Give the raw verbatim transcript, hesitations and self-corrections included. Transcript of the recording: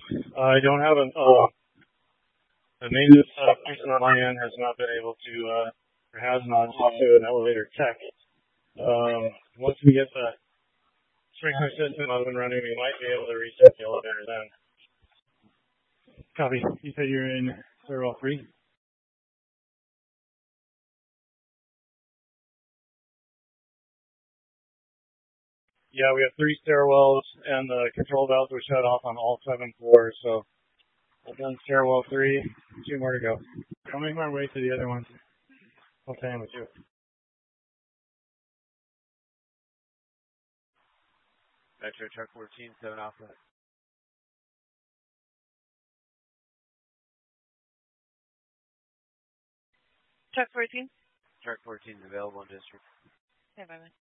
I don't have an, uh, the maintenance uh, person on my end has not been able to, uh, or has not talked to an elevator tech. Um, once we get the sprinkler system up and running, we might be able to reset the elevator then. Copy. You said you're in stairwell three? Yeah, we have three stairwells, and the control valves were shut off on all seven floors, so I've done stairwell three, two more to go. I'll make my way to the other ones. I'll tell you with you. Metro Truck fourteen, seven Alpha. Truck fourteen? Truck fourteen is available in district. Okay, bye-bye.